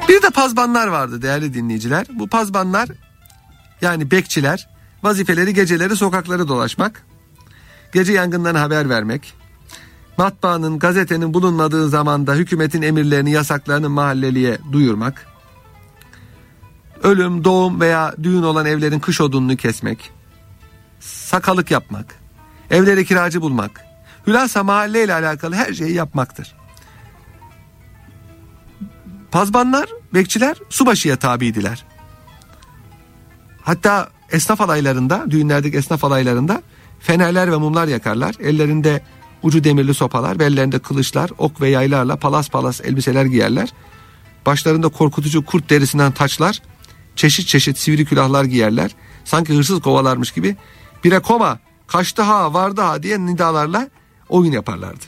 Bir de pazbanlar vardı değerli dinleyiciler. Bu pazbanlar, yani bekçiler, vazifeleri geceleri sokakları dolaşmak, gece yangından haber vermek, matbaanın, gazetenin bulunmadığı zamanda hükümetin emirlerini, yasaklarını mahalleliye duyurmak, ölüm, doğum veya düğün olan evlerin kış odununu kesmek, sakalık yapmak, evlere kiracı bulmak, hülasa mahalleyle alakalı her şeyi yapmaktır. Pazbanlar, bekçiler subaşıya tabiydiler. Hatta esnaf alaylarında, düğünlerdeki esnaf alaylarında fenerler ve mumlar yakarlar. Ellerinde ucu demirli sopalar, bellerinde kılıçlar, ok ve yaylarla palas palas elbiseler giyerler. Başlarında korkutucu kurt derisinden taçlar, çeşit çeşit sivri külahlar giyerler. Sanki hırsız kovalarmış gibi bire koma, kaçtı ha, vardı ha diye nidalarla oyun yaparlardı.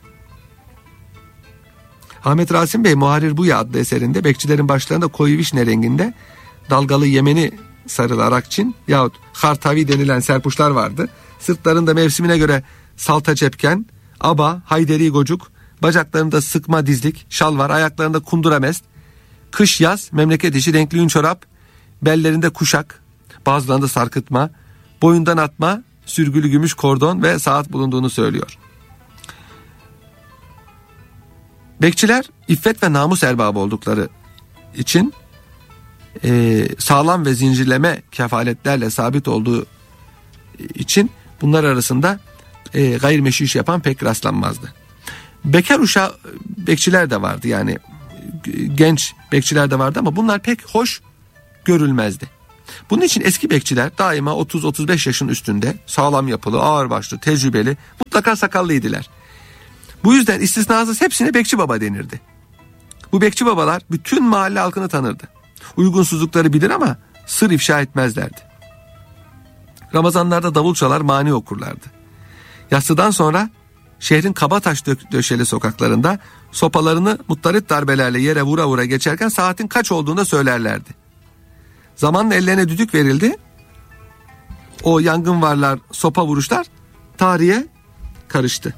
Ahmet Rasim Bey Muharrir Buya adlı eserinde bekçilerin başlarında koyu vişne renginde dalgalı Yemeni sarılı arakçin yahut hartavi denilen serpuşlar vardı. Sırtlarında mevsimine göre salta cepken, aba, hayderi gocuk, bacaklarında sıkma dizlik, şal var, ayaklarında kundura mest, kış yaz memleket işi renkli yün çorap, bellerinde kuşak, bazılarında sarkıtma, boyundan atma, sürgülü gümüş kordon ve saat bulunduğunu söylüyor. Bekçiler iffet ve namus erbabı oldukları için sağlam ve zincirleme kefaletlerle sabit olduğu için bunlar arasında gayrimeşru iş yapan pek rastlanmazdı. Bekar uşağı bekçiler de vardı, yani genç bekçiler de vardı ama bunlar pek hoş görülmezdi. Bunun için eski bekçiler daima 30-35 yaşın üstünde, sağlam yapılı, ağırbaşlı, tecrübeli, mutlaka sakallıydılar. Bu yüzden istisnasız hepsine bekçi baba denirdi. Bu bekçi babalar bütün mahalle halkını tanırdı. Uygunsuzlukları bilir ama sır ifşa etmezlerdi. Ramazanlarda davul çalar, mani okurlardı. Yatsıdan sonra şehrin kabataş döşeli sokaklarında sopalarını muttarit darbelerle yere vura vura geçerken saatin kaç olduğunu da söylerlerdi. Zamanla ellerine düdük verildi. O yangın varlar, sopa vuruşlar tarihe karıştı.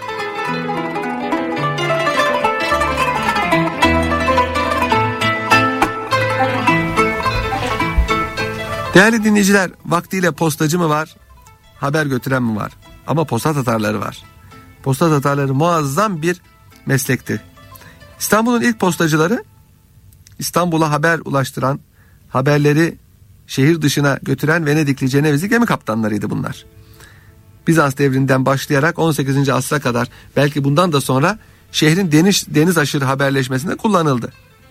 Değerli dinleyiciler, vaktiyle postacı mı var, haber götüren mi var? Ama posta tatarları var. Posta tatarları muazzam bir meslekti. İstanbul'un ilk postacıları, İstanbul'a haber ulaştıran, haberleri şehir dışına götüren Venedikli Cenevizli gemi kaptanlarıydı bunlar. Bizans devrinden başlayarak 18. asra kadar, belki bundan da sonra şehrin deniz aşırı haberleşmesinde kullanıldı.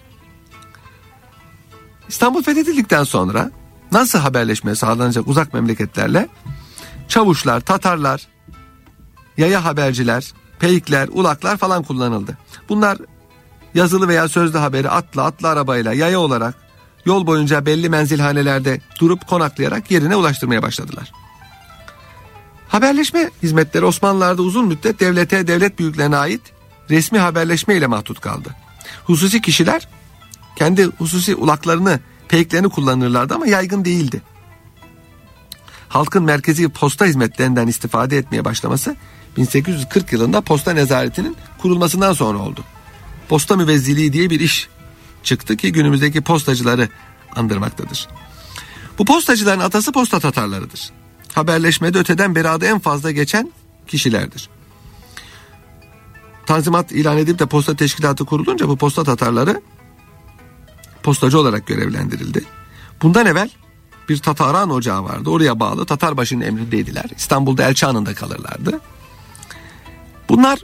İstanbul fethedildikten sonra nasıl haberleşme sağlanacak uzak memleketlerle? Çavuşlar, Tatarlar, yaya haberciler, peyikler, ulaklar falan kullanıldı. Bunlar yazılı veya sözlü haberi atlı arabayla yaya olarak yol boyunca belli menzilhanelerde durup konaklayarak yerine ulaştırmaya başladılar. Haberleşme hizmetleri Osmanlılar'da uzun müddet devlete, devlet büyüklerine ait resmi haberleşme ile mahdut kaldı. Hususi kişiler kendi hususi ulaklarını, peyiklerini kullanırlardı ama yaygın değildi. Halkın merkezi posta hizmetlerinden istifade etmeye başlaması 1840 yılında posta nezaretinin kurulmasından sonra oldu. Posta müvezziliği diye bir iş çıktı ki günümüzdeki postacıları andırmaktadır. Bu postacıların atası posta tatarlarıdır. Haberleşmede öteden beri adı en fazla geçen kişilerdir. Tanzimat ilan edip de posta teşkilatı kurulunca bu posta tatarları postacı olarak görevlendirildi. Bundan evvel bir Tataran ocağı vardı. Oraya bağlı Tatarbaşı'nın emrindeydiler. İstanbul'da Elçi Hanı'nda kalırlardı. Bunlar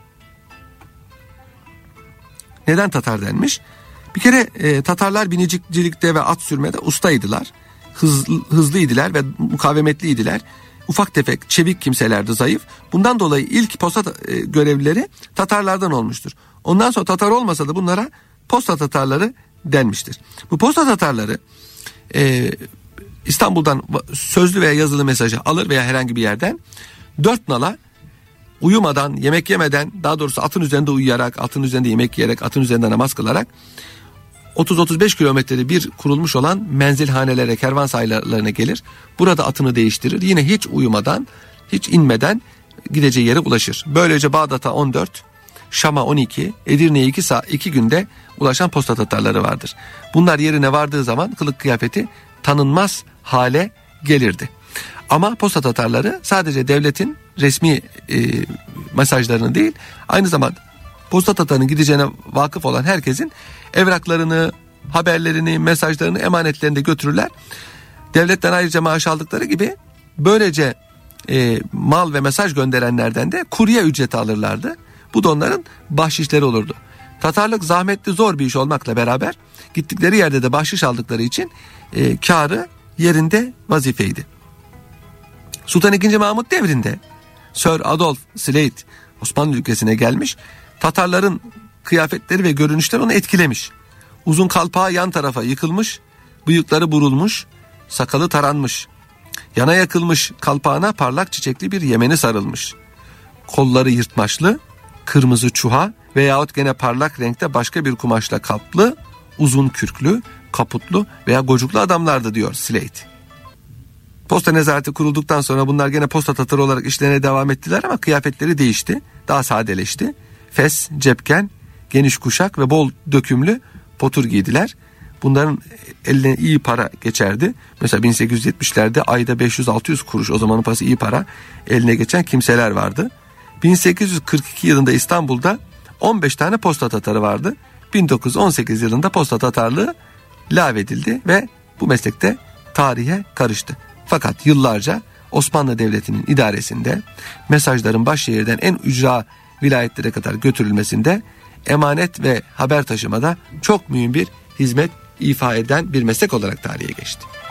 neden Tatar denmiş? Bir kere Tatarlar binicikcilikte ve at sürmede ustaydılar. Hızlıydılar ve mukavemetliydiler. Ufak tefek, çevik kimselerdi, zayıf. Bundan dolayı ilk posta görevlileri Tatarlardan olmuştur. Ondan sonra Tatar olmasa da bunlara posta Tatarları denmiştir. Bu posta Tatarları İstanbul'dan sözlü veya yazılı mesajı alır veya herhangi bir yerden 4 nala uyumadan, yemek yemeden, daha doğrusu atın üzerinde uyuyarak, atın üzerinde yemek yiyerek, atın üzerinde namaz kılarak 30-35 kilometrede bir kurulmuş olan menzilhanelere, kervansaylarına gelir. Burada atını değiştirir. Yine hiç uyumadan, hiç inmeden gideceği yere ulaşır. Böylece Bağdat'a 14, Şam'a 12, Edirne'ye 2 günde ulaşan posta tatarları vardır. Bunlar yerine vardığı zaman kılık kıyafeti tanınmaz hale gelirdi. Ama posta tatarları sadece devletin resmi mesajlarını değil, aynı zamanda posta tatarının gideceğine vakıf olan herkesin evraklarını, haberlerini, mesajlarını, emanetlerini de götürürler. Devletten ayrıca maaş aldıkları gibi böylece mal ve mesaj gönderenlerden de kurye ücreti alırlardı. Bu da onların bahşişleri olurdu. Tatarlık zahmetli, zor bir iş olmakla beraber gittikleri yerde de bahşiş aldıkları için kârı yerinde vazifeydi. Sultan II. Mahmut devrinde Sir Adolf Slade Osmanlı ülkesine gelmiş. Tatarların kıyafetleri ve görünüşleri onu etkilemiş. Uzun kalpağı yan tarafa yıkılmış, bıyıkları burulmuş, sakalı taranmış. Yana yakılmış kalpağına parlak çiçekli bir yemeni sarılmış. Kolları yırtmaçlı, kırmızı çuha veyahut gene parlak renkte başka bir kumaşla kaplı, uzun kürklü, kaputlu veya gocuklu adamlardı diyor Slade. Posta nezareti kurulduktan sonra bunlar gene posta tatarı olarak işlerine devam ettiler ama kıyafetleri değişti. Daha sadeleşti. Fes, cepken, geniş kuşak ve bol dökümlü potur giydiler. Bunların eline iyi para geçerdi. Mesela 1870'lerde ayda 500-600 kuruş, o zamanın parası iyi para, eline geçen kimseler vardı. 1842 yılında İstanbul'da 15 tane posta tatarı vardı. 1918 yılında posta tatarlığı lağvedildi ve bu meslekte tarihe karıştı. Fakat yıllarca Osmanlı Devleti'nin idaresinde mesajların başşehirden en ücra vilayetlere kadar götürülmesinde emanet ve haber taşımada çok mühim bir hizmet ifa eden bir meslek olarak tarihe geçti.